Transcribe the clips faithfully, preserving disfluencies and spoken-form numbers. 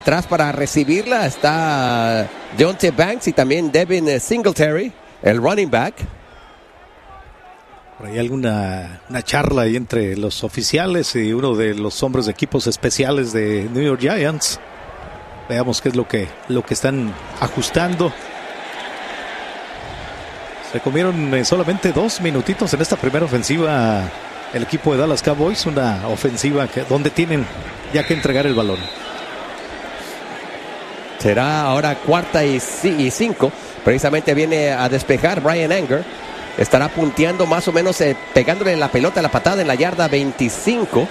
Atrás para recibirla está Deontay Banks y también Devin Singletary, el running back. Por ahí alguna una charla ahí entre los oficiales y uno de los hombres de equipos especiales de New York Giants. Veamos qué es lo que, lo que están ajustando. Se comieron eh, solamente dos minutitos en esta primera ofensiva el equipo de Dallas Cowboys. Una ofensiva que, donde tienen ya que entregar el balón. Será ahora cuarta y cinco. Precisamente viene a despejar Bryan Anger. Estará punteando más o menos, eh, pegándole la pelota, la patada en la yarda veinticinco.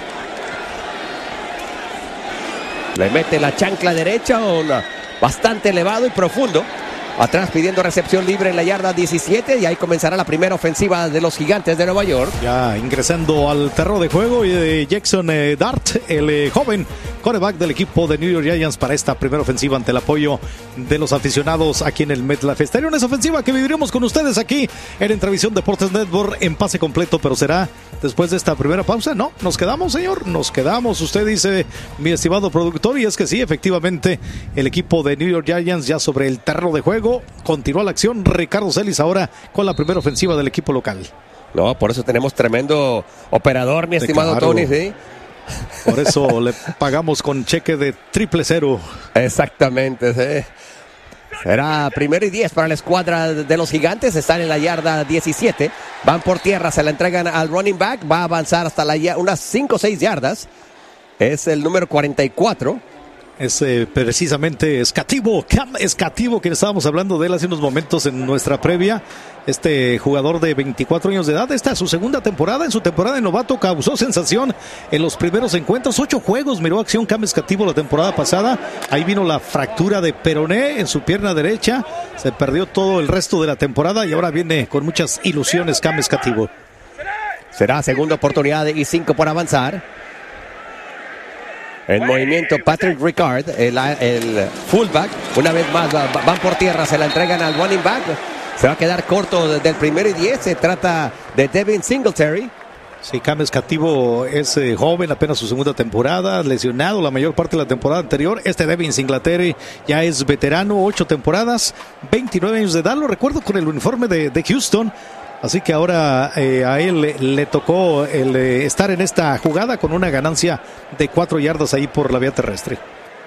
Le mete la chancla derecha, una, bastante elevado y profundo. Atrás pidiendo recepción libre en la yarda diecisiete y ahí comenzará la primera ofensiva de los Gigantes de Nueva York. Ya ingresando al terreno de juego y de Jackson eh, Dart, el eh, joven quarterback del equipo de New York Giants para esta primera ofensiva ante el apoyo de los aficionados aquí en el MetLife Stadium. Esa ofensiva que viviremos con ustedes aquí en Entrevisión Deportes Network en pase completo, pero será después de esta primera pausa. No, nos quedamos, señor, nos quedamos. Usted dice, mi estimado productor, y es que sí, efectivamente, el equipo de New York Giants ya sobre el terreno de juego. Continúa la acción. Ricardo Celis ahora con la primera ofensiva del equipo local. No, por eso tenemos tremendo operador, mi estimado claro. Tony, ¿sí? Por eso le pagamos con cheque de triple cero. Exactamente, sí. Será primero y diez para la escuadra de los Gigantes. Están en la yarda diecisiete. Van por tierra, se la entregan al running back. Va a avanzar hasta la, unas cinco o seis yardas. Es el número cuarenta y cuatro. Es eh, precisamente Escativo, Cam Escativo, que estábamos hablando de él hace unos momentos en nuestra previa. Este jugador de veinticuatro años de edad, esta es su segunda temporada. En su temporada de novato causó sensación en los primeros encuentros. Ocho juegos miró acción Cam Escativo la temporada pasada. Ahí vino la fractura de peroné en su pierna derecha. Se perdió todo el resto de la temporada y ahora viene con muchas ilusiones Cam Escativo. Será segunda oportunidad y cinco por avanzar. En movimiento Patrick Ricard, el, el fullback, una vez más van por tierra, se la entregan al running back. Se va a quedar corto del primero y diez. Se trata de Devin Singletary. Sí, Cam Escativo es eh, joven, apenas su segunda temporada, lesionado la mayor parte de la temporada anterior. Este Devin Singletary ya es veterano, ocho temporadas, veintinueve años de edad. Lo recuerdo con el uniforme de, de Houston. Así que ahora eh, a él le, le tocó el, eh, estar en esta jugada con una ganancia de cuatro yardas ahí por la vía terrestre.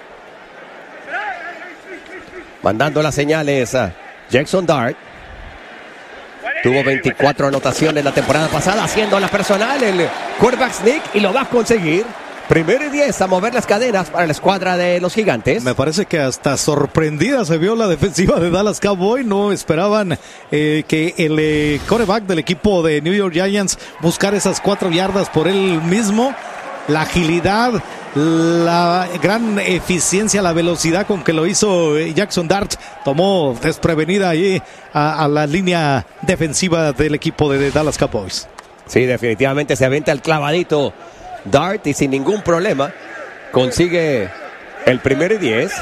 Mandando las señales a Jackson Dart. Tuvo veinticuatro anotaciones la temporada pasada, haciendo la personal el quarterback sneak y lo va a conseguir. Primero y diez a mover las cadenas para la escuadra de los Gigantes. Me parece que hasta sorprendida se vio la defensiva de Dallas Cowboys. No esperaban eh, que el eh, quarterback del equipo de New York Giants buscara esas cuatro yardas por él mismo. La agilidad, la gran eficiencia, la velocidad con que lo hizo Jackson Dart tomó desprevenida ahí a, a la línea defensiva del equipo de Dallas Cowboys. Sí, definitivamente se aventa el clavadito Dart y sin ningún problema consigue el primero y diez.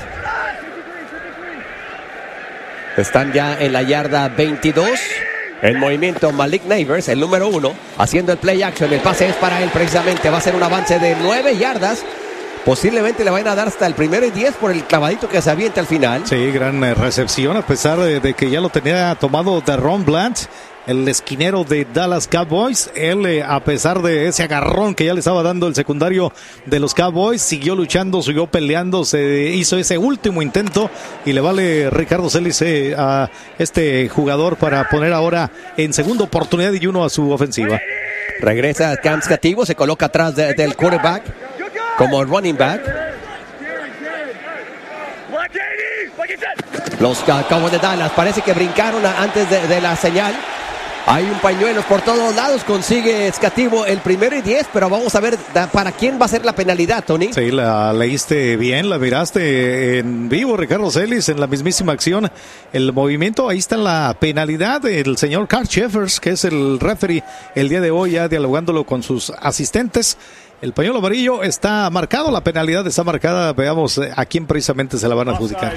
Están ya en la yarda veintidós. En movimiento Malik Neighbors, el número uno, haciendo el play action. El pase es para él precisamente. Va a ser un avance de nueve yardas. Posiblemente le vayan a dar hasta el primero y diez por el clavadito que se avienta al final. Sí, gran recepción a pesar de, de que ya lo tenía tomado Deron Bland, el esquinero de Dallas Cowboys. Él, eh, a pesar de ese agarrón que ya le estaba dando el secundario de los Cowboys, siguió luchando, siguió peleando, se hizo ese último intento y le vale Ricardo Celis eh, a este jugador para poner ahora en segunda oportunidad y uno a su ofensiva. Regresa Cam Escativo, se coloca atrás de, del quarterback como running back. Los Cowboys de Dallas parece que brincaron antes de, de la señal. Hay un pañuelo por todos lados, consigue Escativo el primero y diez, pero vamos a ver para quién va a ser la penalidad, Tony. Sí, la leíste bien, la miraste en vivo, Ricardo Celis, en la mismísima acción, el movimiento. Ahí está la penalidad del señor Carl Cheffers, que es el referee el día de hoy, ya dialogándolo con sus asistentes. El pañuelo amarillo está marcado, la penalidad está marcada. Veamos a quién precisamente se la van a adjudicar.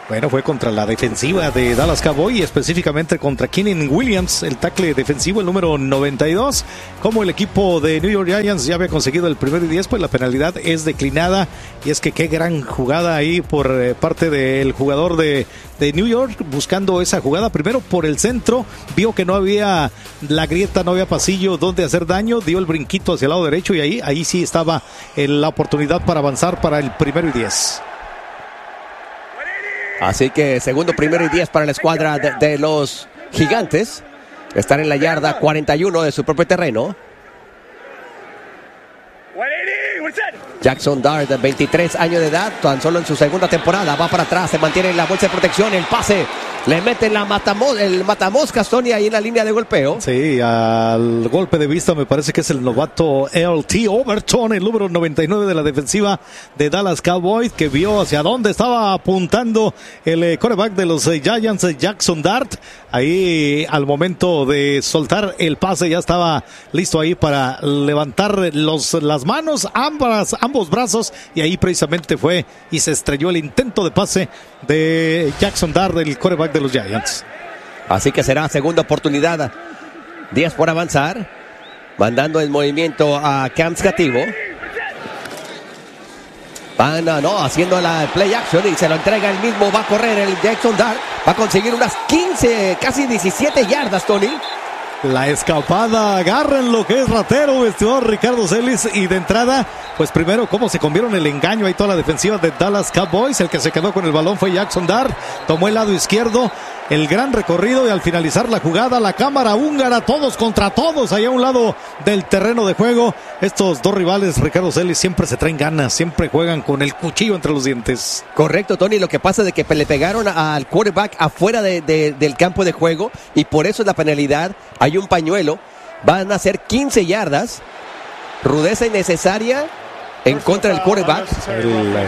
Bueno, fue contra la defensiva de Dallas Cowboys y específicamente contra Keenan Williams, el tackle defensivo, el número noventa y dos. Como el equipo de New York Giants ya había conseguido el primero y diez, pues la penalidad es declinada. Y es que qué gran jugada ahí por eh, parte del jugador de, de New York, buscando esa jugada. Primero por el centro, vio que no había la grieta, no había pasillo donde hacer daño, dio el brinquito hacia el lado derecho y ahí, ahí sí estaba en la oportunidad para avanzar para el primero y diez. Así que segundo, primero y diez para la escuadra de, de los Gigantes. Están en la yarda cuarenta y uno de su propio terreno. Jackson Dart, veintitrés años de edad, tan solo en su segunda temporada, va para atrás, se mantiene en la bolsa de protección, el pase, le meten la matamos, el matamoscas, Tony, ahí en la línea de golpeo. Sí, al golpe de vista me parece que es el novato L T Overton, el número noventa y nueve de la defensiva de Dallas Cowboys, que vio hacia dónde estaba apuntando el eh, quarterback de los eh, Giants, eh, Jackson Dart. Ahí al momento de soltar el pase ya estaba listo ahí para levantar los, las manos, ambas, ambos brazos, y ahí precisamente fue y se estrelló el intento de pase de Jackson Dart, el quarterback de los Giants. Así que será segunda oportunidad, diez por avanzar, mandando en movimiento a Cam Scativo. Van, no, haciendo la play action y se lo entrega el mismo, va a correr el Jackson Dart, va a conseguir unas quince, casi diecisiete yardas, Tony. La escapada, agarren lo que es ratero, vestidor Ricardo Celis, y de entrada, pues primero cómo se comieron el engaño ahí toda la defensiva de Dallas Cowboys. El que se quedó con el balón fue Jackson Dart, tomó el lado izquierdo, el gran recorrido, y al finalizar la jugada, la cámara húngara, todos contra todos, allá a un lado del terreno de juego. Estos dos rivales, Ricardo Celis, siempre se traen ganas, siempre juegan con el cuchillo entre los dientes. Correcto, Tony, lo que pasa es de que le pegaron al quarterback afuera de, de, del campo de juego, y por eso es la penalidad. Hay un pañuelo, van a ser quince yardas, rudeza innecesaria en contra del quarterback. El, eh,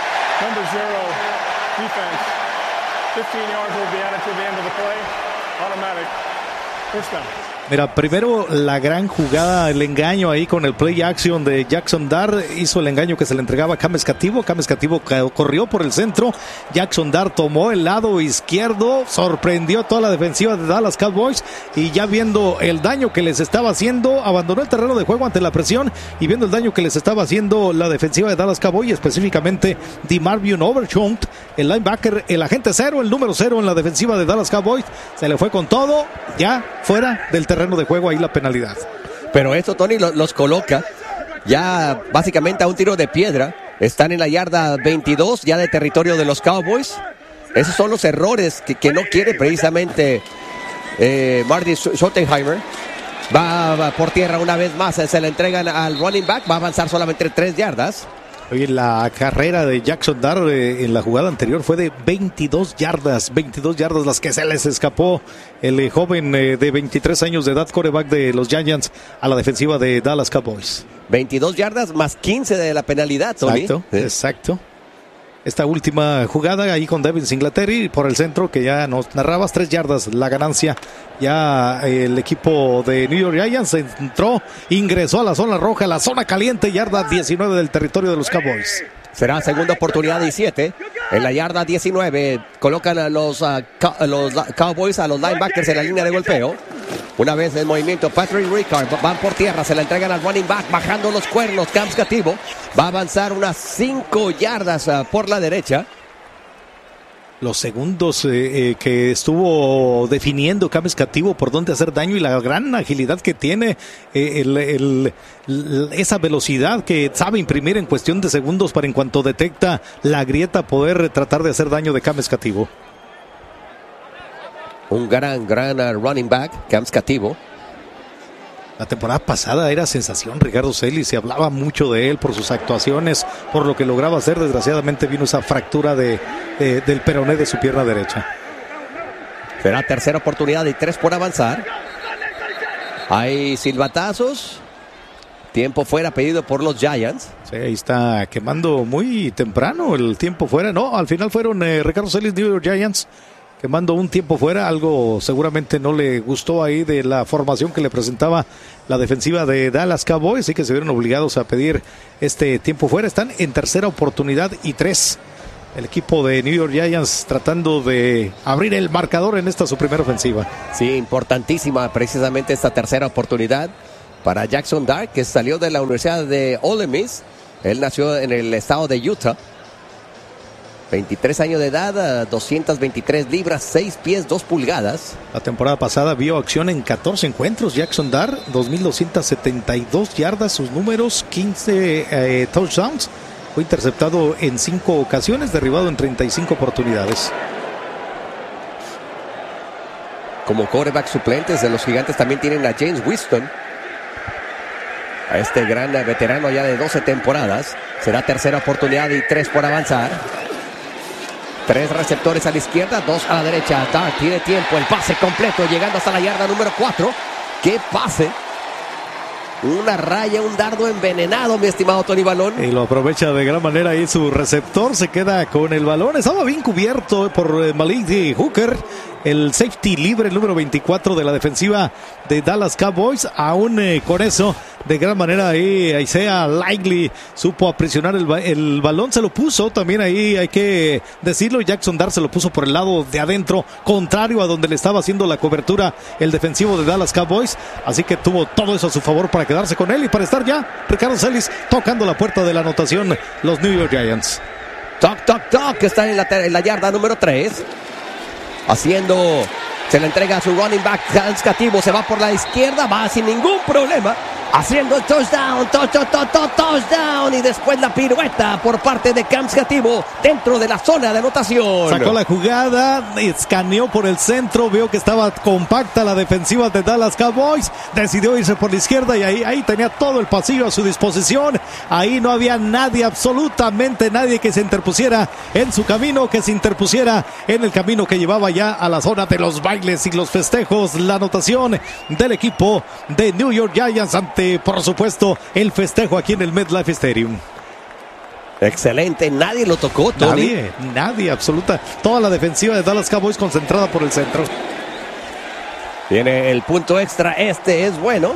Mira, primero la gran jugada, el engaño ahí con el play action de Jackson Dart, hizo el engaño que se le entregaba a Cam Scativo. Cam Scativo corrió por el centro, Jackson Dart tomó el lado izquierdo, sorprendió a toda la defensiva de Dallas Cowboys, y ya viendo el daño que les estaba haciendo, abandonó el terreno de juego ante la presión, y viendo el daño que les estaba haciendo la defensiva de Dallas Cowboys, específicamente DeMarvion Overshown, el linebacker, el agente cero, el número cero en la defensiva de Dallas Cowboys, se le fue con todo, ya fuera del terreno de juego, ahí la penalidad. Pero esto, Tony, los, los coloca ya básicamente a un tiro de piedra. Están en la yarda veintidós, ya de territorio de los Cowboys. Esos son los errores que, que no quiere precisamente eh, Marty Schottenheimer. Va, va por tierra una vez más, se le entregan al running back, va a avanzar solamente tres yardas. Oye, la carrera de Jackson Dart eh, en la jugada anterior fue de veintidós yardas, veintidós yardas las que se les escapó el eh, joven eh, de veintitrés años de edad, quarterback de los Giants, a la defensiva de Dallas Cowboys. veintidós yardas más quince de la penalidad, Tony. Exacto, ¿Sí? exacto. Esta última jugada ahí con Devin Singletary por el centro, que ya nos narrabas, tres yardas la ganancia. Ya el equipo de New York Giants entró, ingresó a la zona roja, la zona caliente, yarda diecinueve del territorio de los Cowboys. Será segunda oportunidad diecisiete. En la yarda diecinueve colocan a los, uh, co- los Cowboys, a los linebackers en la línea de golpeo. Una vez en movimiento, Patrick Ricard, van por tierra, se la entregan al running back, bajando los cuernos, Cam Scativo. Va a avanzar unas cinco yardas uh, por la derecha. Los segundos eh, eh, que estuvo definiendo Cam Scativo por dónde hacer daño, y la gran agilidad que tiene, eh, el, el, el, esa velocidad que sabe imprimir en cuestión de segundos para, en cuanto detecta la grieta, poder tratar de hacer daño de Cam Scativo. Un gran, gran uh, running back, Cam Scativo. La temporada pasada era sensación Ricardo Celis, se hablaba mucho de él por sus actuaciones, por lo que lograba hacer. Desgraciadamente vino esa fractura de, de, del peroné de su pierna derecha. Será tercera oportunidad y tres por avanzar. Hay silbatazos. Tiempo fuera pedido por los Giants. Sí, ahí está quemando muy temprano el tiempo fuera. No, al final fueron eh, Ricardo Celis, New York Giants, quemando un tiempo fuera. Algo seguramente no le gustó ahí de la formación que le presentaba la defensiva de Dallas Cowboys, así que se vieron obligados a pedir este tiempo fuera. Están en tercera oportunidad y tres El equipo de New York Giants tratando de abrir el marcador en esta su primera ofensiva. Sí, importantísima precisamente esta tercera oportunidad para Jackson Dart, que salió de la Universidad de Ole Miss. Él nació en el estado de Utah. veintitrés años de edad, doscientas veintitrés libras, seis pies, dos pulgadas. La temporada pasada vio acción en catorce encuentros. Jackson Dart, dos mil doscientas setenta y dos yardas, sus números, quince eh, touchdowns. Fue interceptado en cinco ocasiones, derribado en treinta y cinco oportunidades. Como quarterback suplentes de los Gigantes también tienen a James Winston, a este gran veterano ya de doce temporadas. Será tercera oportunidad y tres por avanzar. Tres receptores a la izquierda, dos a la derecha. Dart tiene tiempo, el pase completo, llegando hasta la yarda número cuatro. ¡Qué pase! Una raya, un dardo envenenado, mi estimado Tony Balón. Y lo aprovecha de gran manera ahí su receptor, se queda con el balón. Estaba bien cubierto por Malik Hooker, el safety libre, el número veinticuatro de la defensiva de Dallas Cowboys. Aún eh, con eso, de gran manera ahí Isaiah Likely supo aprisionar el, el balón, se lo puso también ahí, hay que decirlo. Jackson Dart se lo puso por el lado de adentro, contrario a donde le estaba haciendo la cobertura el defensivo de Dallas Cowboys. Así que tuvo todo eso a su favor para quedarse con él y para estar ya Ricardo Celis tocando la puerta de la anotación, los New York Giants. Toc, toc, toc, que está en la, en la yarda número tres. Haciendo, se le entrega a su running back, Hans Cativo, se va por la izquierda, va sin ningún problema, haciendo el touchdown, touch, touch, touch, touch, touchdown, y después la pirueta por parte de Cams Cativo dentro de la zona de anotación. Sacó la jugada, escaneó por el centro, vio que estaba compacta la defensiva de Dallas Cowboys, decidió irse por la izquierda y ahí, ahí tenía todo el pasillo a su disposición. Ahí no había nadie, absolutamente nadie que se interpusiera en su camino, que se interpusiera en el camino que llevaba ya a la zona de los bailes y los festejos. La anotación del equipo de New York Giants ante, por supuesto, el festejo aquí en el MetLife Stadium. Excelente, nadie lo tocó, Tony. Nadie, nadie, absoluta. Toda la defensiva de Dallas Cowboys concentrada por el centro. Tiene el punto extra, este es bueno.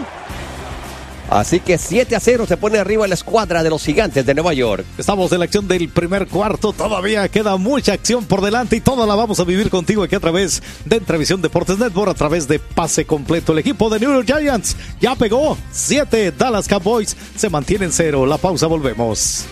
Así que siete a cero se pone arriba la escuadra de los Gigantes de Nueva York. Estamos en la acción del primer cuarto. Todavía queda mucha acción por delante y toda la vamos a vivir contigo aquí a través de Entrevisión Deportes Network, a través de Pase Completo. El equipo de New York Giants ya pegó siete. Dallas Cowboys se mantiene en cero. La pausa, volvemos.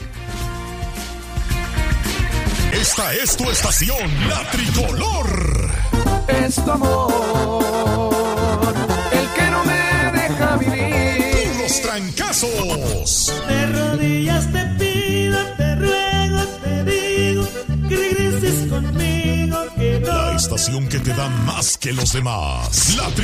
Esta es tu estación, La Tricolor. Es tu amor el que no me deja vivir. Los trancazos. De rodillas te pido, te ruego, te digo que regreses conmigo, que no. La estación que te da más que los demás. La